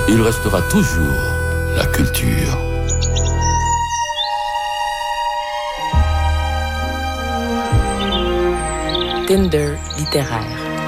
il restera toujours la culture. Tinder littéraire.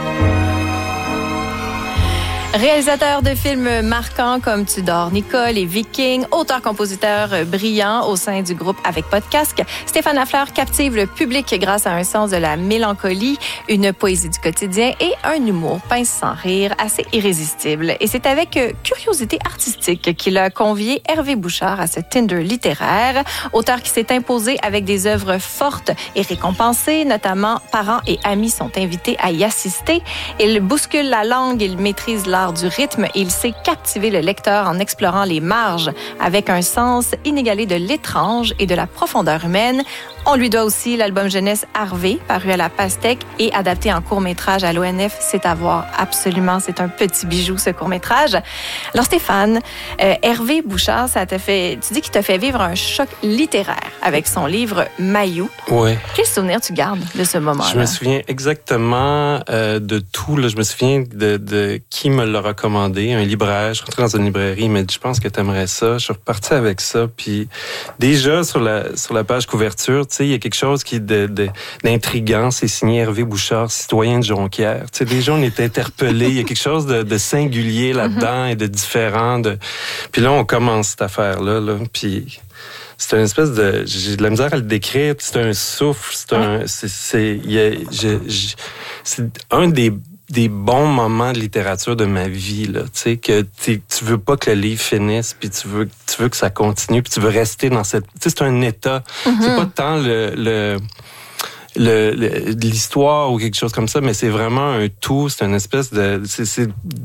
Réalisateur de films marquants comme Tudor, Nicole et Viking, auteur-compositeur brillant au sein du groupe Avec Podcast, Stéphane Lafleur captive le public grâce à un sens de la mélancolie, une poésie du quotidien et un humour pince sans rire assez irrésistible. Et c'est avec curiosité artistique qu'il a convié Hervé Bouchard à ce Tinder littéraire, auteur qui s'est imposé avec des œuvres fortes et récompensées, notamment parents et amis sont invités à y assister. Il bouscule la langue, il maîtrise l'art du rythme et il sait captiver le lecteur en explorant les marges avec un sens inégalé de l'étrange et de la profondeur humaine. On lui doit aussi l'album jeunesse Harvey, paru à la Pastèque et adapté en court-métrage à l'ONF. C'est à voir absolument, c'est un petit bijou ce court-métrage. Alors Stéphane, Hervé Bouchard, tu dis qu'il t'a fait vivre un choc littéraire avec son livre Mayou. Oui. Quel souvenir tu gardes de ce moment-là? Je me souviens exactement de tout. Là. Je me souviens de qui me l'a recommandé, un libraire. Je suis rentré dans une librairie, il m'a dit « Je pense que tu aimerais ça ». Je suis reparti avec ça. Puis déjà, sur la page couverture, tu sais, il y a quelque chose qui est d'intriguant. C'est signé Hervé Bouchard, citoyen de Jonquière. Tu sais, déjà, on est interpellés. Il y a quelque chose de singulier là-dedans et de différent. Puis là, on commence cette affaire-là. Là. Puis c'est une espèce de... J'ai de la misère à le décrire. C'est un souffle. C'est un des bons moments de littérature de ma vie, là, tu sais, que tu veux pas que le livre finisse, puis tu veux que ça continue, puis tu veux rester dans cette... Tu sais, c'est un état. C'est pas tant l'histoire ou quelque chose comme ça, mais c'est vraiment un tout. C'est une espèce de... C'est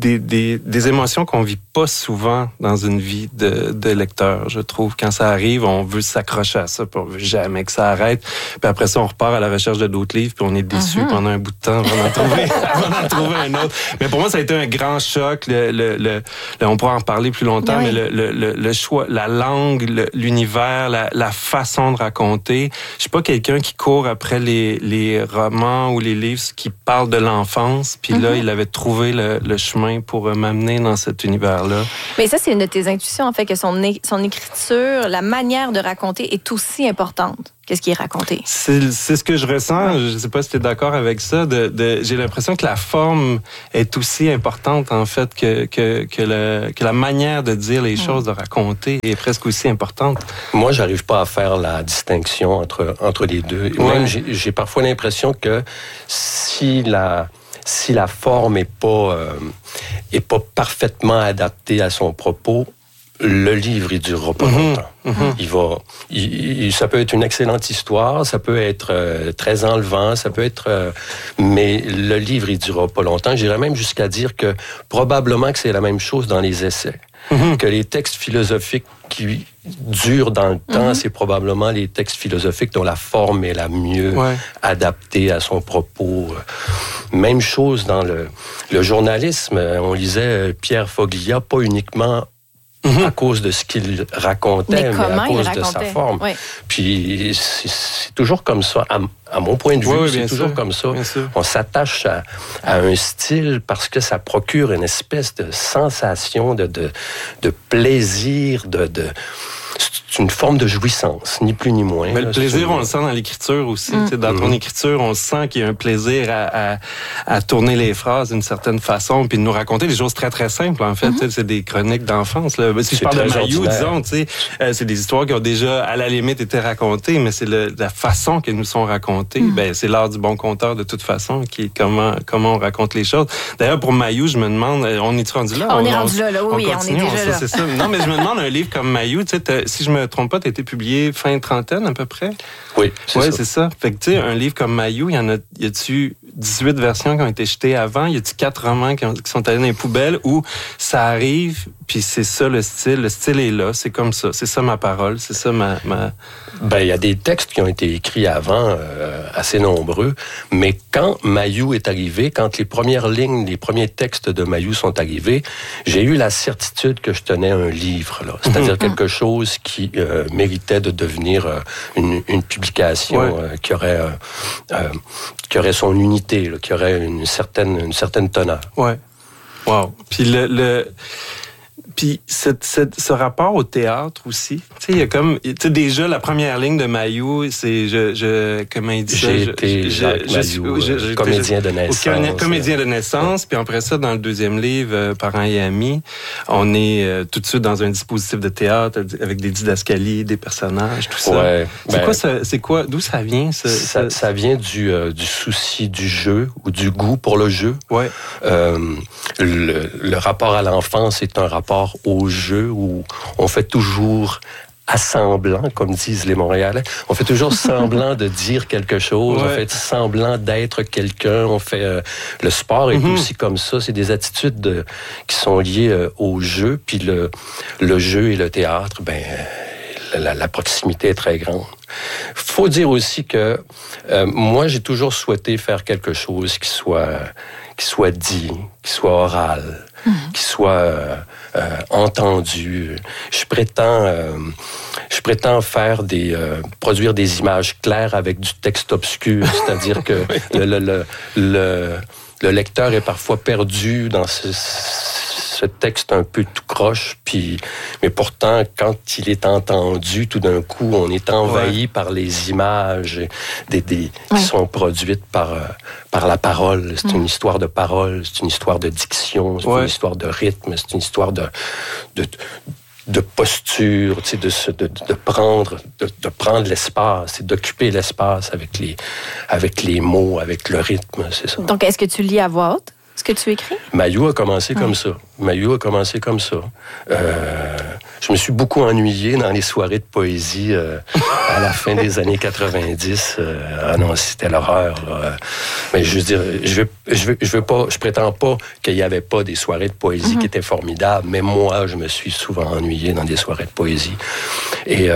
des émotions qu'on vit pas souvent dans une vie de lecteur, je trouve. Quand ça arrive, on veut s'accrocher à ça, puis on veut jamais que ça arrête. Puis après ça, on repart à la recherche de d'autres livres, puis on est déçu pendant un bout de temps avant d'en trouver un autre. Mais pour moi, ça a été un grand choc. On pourra en parler plus longtemps, mais le choix, la langue, l'univers, la façon de raconter. Je suis pas quelqu'un qui court après les romans ou les livres qui parlent de l'enfance. Puis là, il avait trouvé le chemin pour m'amener dans cet univers-là. Mais ça, c'est une de tes intuitions, en fait, que son écriture, la manière de raconter est aussi importante que ce qui est raconté. C'est ce que je ressens. Je ne sais pas si tu es d'accord avec ça. J'ai l'impression que la forme est aussi importante, en fait, que la manière de dire les choses, de raconter, est presque aussi importante. Moi, j'arrive pas à faire la distinction entre les deux. Ouais. Même, j'ai parfois l'impression que si la forme est pas parfaitement adaptée à son propos, le livre, il durera pas longtemps. Ça peut être une excellente histoire, ça peut être très enlevant, ça peut être... mais le livre, il durera pas longtemps. J'irais même jusqu'à dire que probablement que c'est la même chose dans les essais. Que les textes philosophiques qui durent dans le temps, c'est probablement les textes philosophiques dont la forme est la mieux adaptée à son propos. Même chose dans le journalisme. On lisait Pierre Foglia, pas uniquement à cause de ce qu'il racontait, mais à cause de sa forme. Oui. Puis c'est toujours comme ça, à mon point de vue, c'est toujours comme ça. On s'attache à un style parce que ça procure une espèce de sensation, de plaisir, c'est une forme de jouissance, ni plus ni moins. Mais le plaisir, on le sent dans l'écriture aussi. Dans ton écriture, on sent qu'il y a un plaisir à tourner les phrases d'une certaine façon, puis de nous raconter des choses très, très simples, en fait. C'est des chroniques d'enfance. Là. Si je parle de Mayou, disons, c'est des histoires qui ont déjà, à la limite, été racontées, mais c'est la façon qu'elles nous sont racontées. C'est l'art du bon conteur, de toute façon, qui est comment on raconte les choses. D'ailleurs, pour Mayou, je me demande, on est rendu là? On est rendu là, oui, on est déjà là. C'est ça. Non, mais je me demande, un livre comme Mayou, si je me trompe pas, tu as été publié fin trentaine à peu près? Oui, c'est ça. Fait que, tu sais, un livre comme Mayou, y a-tu 18 versions qui ont été jetées avant? Y a-tu 4 romans qui sont allés dans les poubelles où ça arrive, puis c'est ça le style. Le style est là, c'est comme ça. C'est ça ma parole, c'est ça ma... Ben, il y a des textes qui ont été écrits avant, assez nombreux, mais quand Mayou est arrivé, quand les premières lignes, les premiers textes de Mayou sont arrivés, j'ai eu la certitude que je tenais un livre, là. C'est-à-dire quelque chose qui méritait de devenir une publication qui aurait son unité, là, qui aurait une certaine teneur. Ouais. Wow. Puis Puis ce rapport au théâtre aussi, tu sais, il y a comme, tu sais, déjà la première ligne de Mayou, c'est comment il dit ça? J'ai été Jacques Mayou, comédien de naissance. Comédien de naissance, puis après ça, dans le deuxième livre, Parents et amis, on est tout de suite dans un dispositif de théâtre avec des didascalies, des personnages, tout ça. Ouais, c'est quoi, d'où ça vient? Ça vient du souci du jeu ou du goût pour le jeu. Ouais. Le rapport à l'enfance est un rapport au jeu où on fait toujours assemblant, comme disent les Montréalais. On fait toujours semblant de dire quelque chose, on fait semblant d'être quelqu'un, on fait... le sport est aussi comme ça, c'est des attitudes qui sont liées au jeu, puis le jeu et le théâtre, la proximité est très grande. Faut dire aussi que moi, j'ai toujours souhaité faire quelque chose qui soit dit, qui soit oral, qui soit entendu. Je prétends faire produire des images claires avec du texte obscur, c'est-à-dire que le lecteur est parfois perdu dans ce texte un peu tout croche, mais pourtant, quand il est entendu, tout d'un coup, on est envahi par les images qui sont produites par la parole. C'est une histoire de parole, c'est une histoire de diction, c'est une histoire de rythme, c'est une histoire de posture, tu sais, de prendre l'espace, d'occuper l'espace avec les mots, avec le rythme, c'est ça. Donc, est-ce que tu lis à voix haute ce que tu écris? Mayou a commencé comme ça. Je me suis beaucoup ennuyé dans les soirées de poésie à la fin des années 90. Non, c'était l'horreur. Mais je veux dire, je prétends pas qu'il y avait pas des soirées de poésie qui étaient formidables, mais moi, je me suis souvent ennuyé dans des soirées de poésie. Et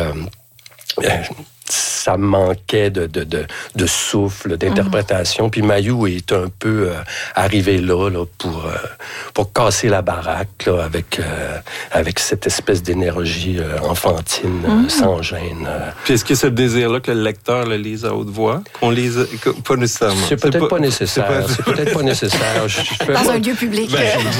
ça manquait de souffle, d'interprétation. Puis Mayou est un peu arrivé là pour casser la baraque là, avec cette espèce d'énergie enfantine, sans gêne. Puis est-ce que ce désir-là que le lecteur le lise à haute voix, qu'on lise pas nécessairement? C'est peut-être pas nécessaire. C'est peut-être pas nécessaire. Dans un lieu public.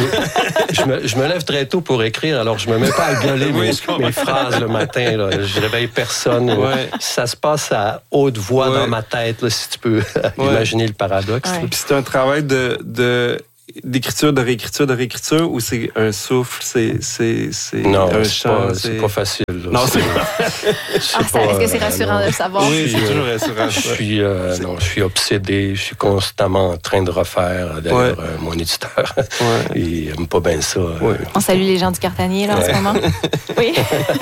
Je me lève très tôt pour écrire, alors je me mets pas à gueuler mes phrases le matin. Là. Je réveille personne. Ça se passe à haute voix dans ma tête, là, si tu peux imaginer le paradoxe. Puis c'est un travail d'écriture, de réécriture, ou c'est un souffle, c'est un chant? C'est pas facile. Là. Non, c'est est-ce que c'est rassurant de le savoir? Oui, c'est toujours rassurant. Je suis obsédé, je suis constamment en train de refaire. D'ailleurs, mon éditeur, il aime pas bien ça. On salue les gens du Cartanier, là, en ce moment. Oui.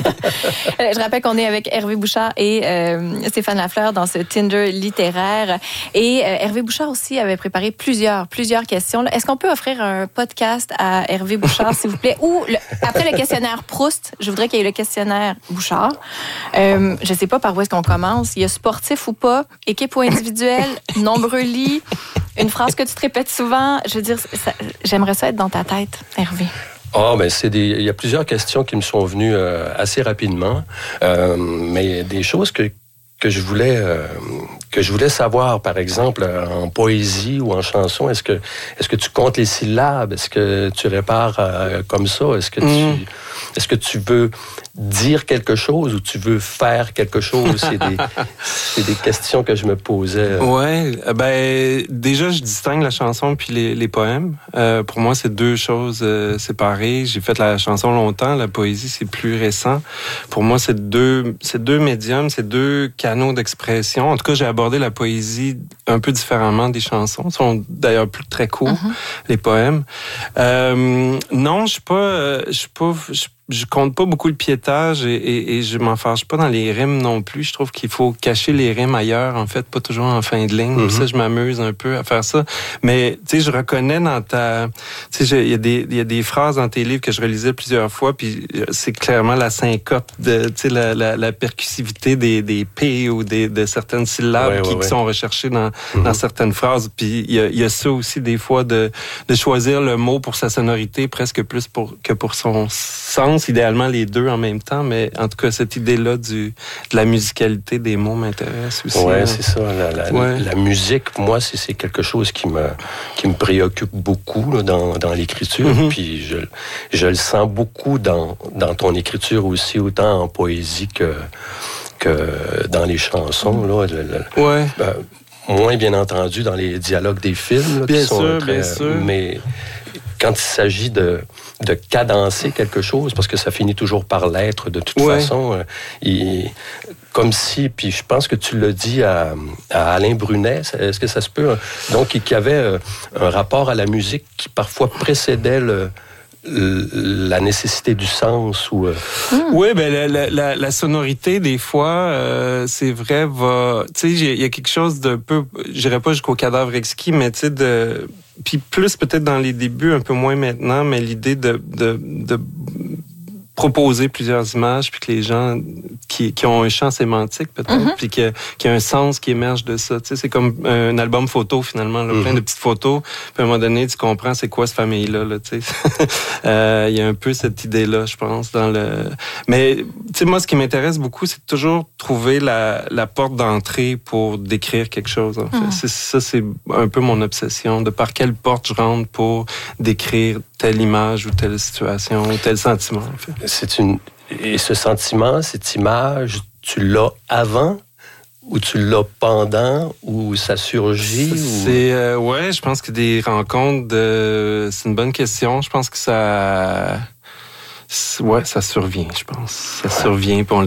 Je rappelle qu'on est avec Hervé Bouchard et Stéphane Lafleur dans ce Tinder littéraire. Et Hervé Bouchard aussi avait préparé plusieurs questions. Est-ce qu'on peut offrir un podcast à Hervé Bouchard, s'il vous plaît? Ou, après le questionnaire Proust, je voudrais qu'il y ait le questionnaire Bouchard. Je ne sais pas par où est-ce qu'on commence. Il y a sportif ou pas, équipe ou individuelle, nombreux lits, une phrase que tu te répètes souvent. Je veux dire, j'aimerais ça être dans ta tête, Hervé. Il y a plusieurs questions qui me sont venues assez rapidement, mais des choses que je voulais savoir, par exemple, en poésie ou en chanson, est-ce que tu comptes les syllabes? Est-ce que tu répares comme ça? Est-ce que tu veux dire quelque chose ou tu veux faire quelque chose? C'est des questions que je me posais. Déjà, je distingue la chanson puis les poèmes. Pour moi, c'est deux choses séparées. J'ai fait la chanson longtemps, la poésie, c'est plus récent. Pour moi, c'est deux médiums, c'est deux canaux d'expression. En tout cas, j'ai abordé la poésie un peu différemment des chansons. Ils sont d'ailleurs plus très courts, les poèmes. Non, je compte pas beaucoup le piétage et je m'en fâche pas dans les rimes non plus. Je trouve qu'il faut cacher les rimes ailleurs, en fait, pas toujours en fin de ligne. Ça, je m'amuse un peu à faire ça. Mais, tu sais, je reconnais dans ta... Tu sais, il y a des phrases dans tes livres que je relisais plusieurs fois, puis c'est clairement la syncope, tu sais, la percussivité des P ou de certaines syllabes qui sont recherchées dans certaines phrases. Puis il y a ça aussi, des fois, de choisir le mot pour sa sonorité, presque plus que pour son sens. pense idéalement les deux en même temps, mais en tout cas, cette idée-là de la musicalité des mots m'intéresse aussi. Oui, c'est ça. La musique, moi, c'est quelque chose qui me préoccupe beaucoup là, dans l'écriture. Mm-hmm. Puis je le sens beaucoup dans ton écriture aussi, autant en poésie que dans les chansons. Là, moins, bien entendu, dans les dialogues des films. Là, bien qui sont sûr, très, bien sûr. Mais quand il s'agit de cadencer quelque chose, parce que ça finit toujours par l'être de toute façon, comme si, puis je pense que tu l'as dit à Alain Brunet, est-ce que ça se peut? Donc, qu'il y avait un rapport à la musique qui parfois précédait la nécessité du sens ou Oui, ben la sonorité des fois c'est vrai tu sais, il y a quelque chose de peu, j'irais pas jusqu'au cadavre exquis, mais tu sais puis plus peut-être dans les débuts, un peu moins maintenant, mais l'idée de proposer plusieurs images, puis que les gens qui ont un champ sémantique peut-être, puis qu'il y a un sens qui émerge de ça. Tu sais, c'est comme un album photo finalement, là, plein de petites photos. Puis à un moment donné, tu comprends c'est quoi cette famille-là. Là, tu sais, il y a un peu cette idée-là, je pense, dans le. Mais tu sais, moi, ce qui m'intéresse beaucoup, c'est toujours trouver la porte d'entrée pour décrire quelque chose. En fait, c'est un peu mon obsession, de par quelle porte je rentre pour décrire telle image ou telle situation ou tel sentiment. En fait. Et ce sentiment, cette image, tu l'as avant ou tu l'as pendant ou ça surgit? Ouais, je pense que des rencontres c'est une bonne question. Je pense que ça survient, je pense. Ça survient, puis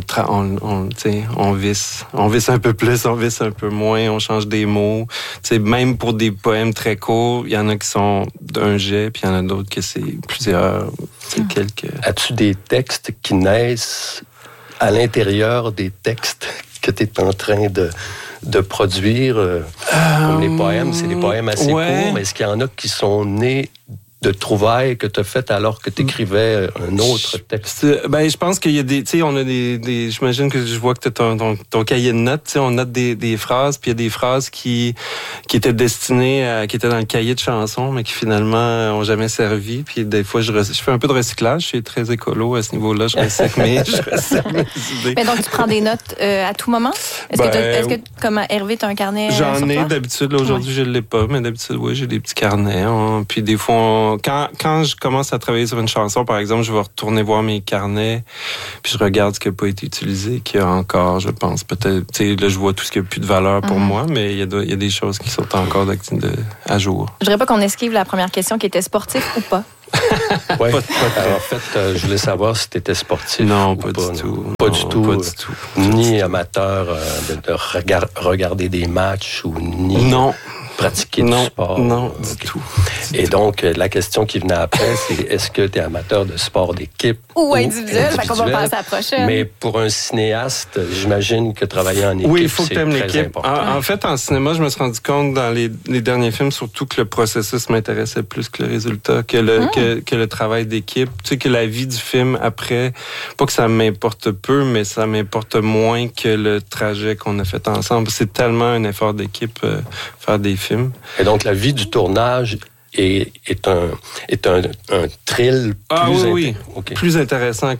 on visse un peu plus, on visse un peu moins, on change des mots. T'sais, même pour des poèmes très courts, il y en a qui sont d'un jet, puis il y en a d'autres que c'est plusieurs, quelques... As-tu des textes qui naissent à l'intérieur des textes que tu es en train de produire? Comme les poèmes, c'est des poèmes assez courts, mais est-ce qu'il y en a qui sont nés de trouvailles que tu as faites alors que tu écrivais un autre texte? Ben, je pense qu'il y a tu sais, on a des j'imagine que je vois que tu as ton cahier de notes, tu sais, on note des phrases, puis il y a des phrases qui étaient destinées qui étaient dans le cahier de chansons, mais qui finalement ont jamais servi, puis des fois, je fais un peu de recyclage, je suis très écolo à ce niveau-là, je recycle mes idées. Mais donc, tu prends des notes à tout moment? Est-ce que comme Hervé, tu as un carnet? J'en ai d'habitude, là, aujourd'hui, je l'ai pas, mais d'habitude, oui, j'ai des petits carnets, puis des fois, quand je commence à travailler sur une chanson, par exemple, je vais retourner voir mes carnets, puis je regarde ce qui n'a pas été utilisé, qu'il y a encore, je pense, peut-être, tu sais, là, je vois tout ce qui n'a plus de valeur pour moi, mais il y a des choses qui sont encore à jour. Je dirais pas qu'on esquive la première question qui était sportif ou pas. Oui. En fait, je voulais savoir si tu étais sportif. Non, ou pas du tout. Pas du tout. Ni amateur de regarder des matchs ou ni... Non. Pratiquer du sport. Non, du tout. Et donc, la question qui venait après, c'est est-ce que tu es amateur de sport d'équipe ou individuel? Fait qu'on va passer à la prochaine. Mais pour un cinéaste, j'imagine que travailler en équipe, oui, il faut que tu aimes l'équipe. Important. En fait, en cinéma, je me suis rendu compte dans les derniers films, surtout que le processus m'intéressait plus que le résultat, que le travail d'équipe. Tu sais, que la vie du film après, pas que ça m'importe peu, mais ça m'importe moins que le trajet qu'on a fait ensemble. C'est tellement un effort d'équipe faire des films. Et donc, la vie du tournage est un thrill plus, plus intéressant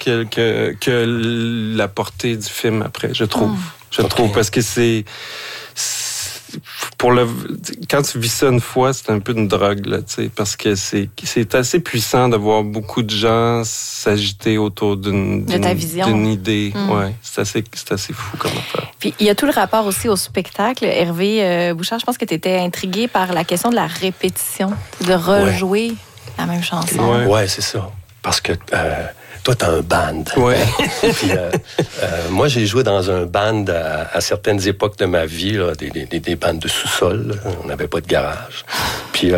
que la portée du film après, je trouve. Je trouve, parce que quand tu vis ça une fois, c'est un peu une drogue, là, tu sais, parce que c'est assez puissant de voir beaucoup de gens s'agiter autour d'une idée. Ouais, c'est assez fou comme affaire. Puis il y a tout le rapport aussi au spectacle. Hervé Bouchard, je pense que tu étais intrigué par la question de la répétition, de rejouer la même chanson. Ouais, c'est ça. Parce que toi, t'as un band. Ouais. Puis, moi, j'ai joué dans un band à certaines époques de ma vie, là, des bandes de sous-sol. Là. On n'avait pas de garage. Puis,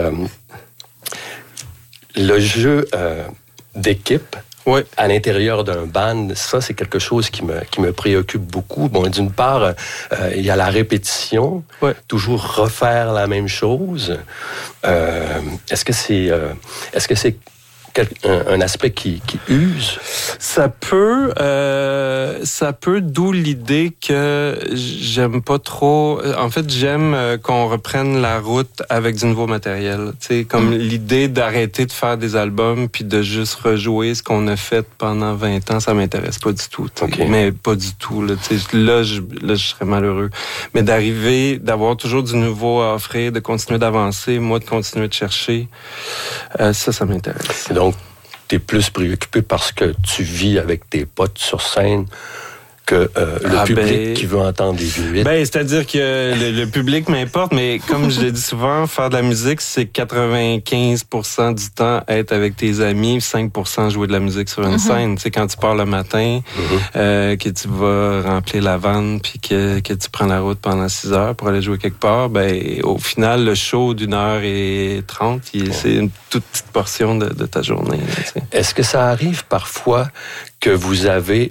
le jeu d'équipe à l'intérieur d'un band, ça, c'est quelque chose qui me préoccupe beaucoup. Bon, d'une part, il y a la répétition, toujours refaire la même chose. Est-ce que c'est un aspect qui use? Ça peut, d'où l'idée que j'aime pas trop. En fait, j'aime qu'on reprenne la route avec du nouveau matériel. Tu sais, comme l'idée d'arrêter de faire des albums puis de juste rejouer ce qu'on a fait pendant 20 ans, ça m'intéresse pas du tout. Okay. Mais pas du tout. Là, je serais malheureux. Mais d'arriver, d'avoir toujours du nouveau à offrir, de continuer d'avancer, moi de continuer de chercher, ça m'intéresse. Donc, tu es plus préoccupé parce que tu vis avec tes potes sur scène que le public qui veut entendre des vieux hits. C'est-à-dire que le public m'importe, mais comme je l'ai dit souvent, faire de la musique, c'est 95% du temps être avec tes amis, 5% jouer de la musique sur une scène. Tu sais, quand tu pars le matin, que tu vas remplir la vanne, puis que tu prends la route pendant 6 heures pour aller jouer quelque part, au final, le show d'1h30, c'est une toute petite portion de ta journée. Tu sais. Est-ce que ça arrive parfois que vous avez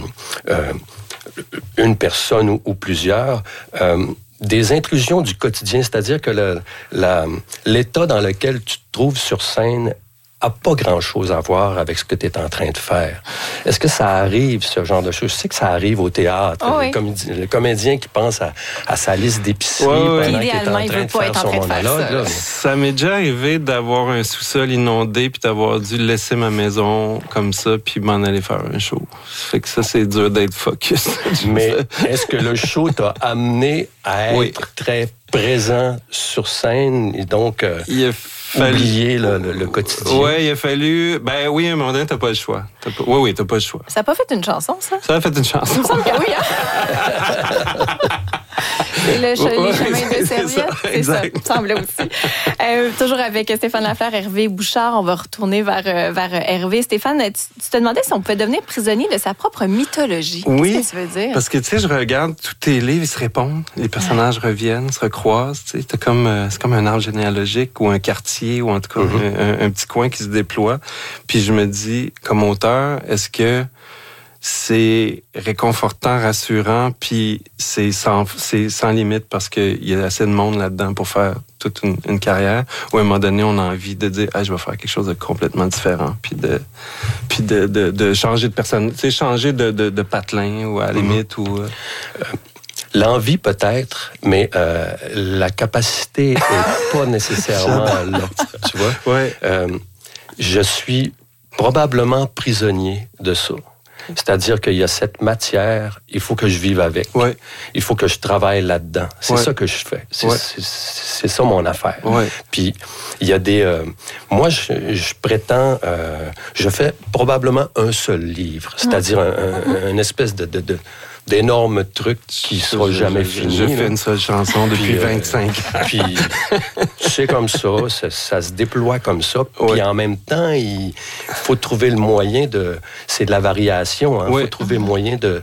une personne ou plusieurs, des intrusions du quotidien, c'est-à-dire que l'état dans lequel tu te trouves sur scène a pas grand-chose à voir avec ce que tu es en train de faire. Est-ce que ça arrive, ce genre de choses? Je sais que ça arrive au théâtre. Le comédien qui pense à sa liste d'épicerie pendant qu'il est en train de faire son monologue. Ça m'est déjà arrivé d'avoir un sous-sol inondé puis d'avoir dû laisser ma maison comme ça puis m'en aller faire un show. Ça fait que ça, c'est dur d'être focus. Mais est-ce que le show t'a amené à être très présent sur scène et donc oublier le quotidien? Oui, il a fallu... oui, à un moment donné, t'as pas le choix. T'as pas le choix. Ça n'a pas fait une chanson, ça? Ça a fait une chanson. Il me semble que oui, hein? Les chemins de serviette, c'est ça, il me semblait aussi. Toujours avec Stéphane Lafleur, Hervé Bouchard, on va retourner vers Hervé. Stéphane, tu te demandais si on pouvait devenir prisonnier de sa propre mythologie. Oui, qu'est-ce que tu veux dire? Parce que, tu sais, je regarde tous tes livres, ils se répondent, les personnages reviennent, se recroisent, tu sais, c'est comme un arbre généalogique ou un quartier ou en tout cas un petit coin qui se déploie. Puis je me dis, comme auteur, est-ce que c'est réconfortant, rassurant, puis c'est sans limite parce qu'il y a assez de monde là-dedans pour faire toute une carrière, ou à un moment donné, on a envie de dire je vais faire quelque chose de complètement différent, puis de changer de personne, tu sais, changer de patelin, ou à la limite, ou... L'envie peut-être, mais la capacité n'est pas nécessairement là, tu vois? Ouais. Je suis probablement prisonnier de ça. C'est-à-dire qu'il y a cette matière, il faut que je vive avec. Ouais. Il faut que je travaille là-dedans. C'est ça que je fais. C'est ça mon affaire. Ouais. Puis, il y a des... moi, je prétends... je fais probablement un seul livre. C'est-à-dire une espèce d'énorme truc qui ne sera jamais fini. Je fais une seule chanson depuis 25 ans. Puis, c'est comme ça se déploie comme ça. Puis en même temps, il faut trouver le moyen de... C'est de la variation, hein? Il faut trouver le moyen de